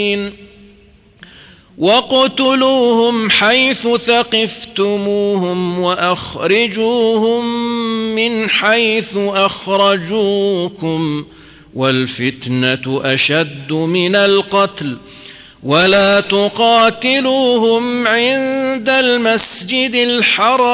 واقتلوهم حيث ثقفتموهم وأخرجوهم من حيث أخرجوكم والفتنة أشد من القتل ولا تقاتلوهم عند المسجد الحرام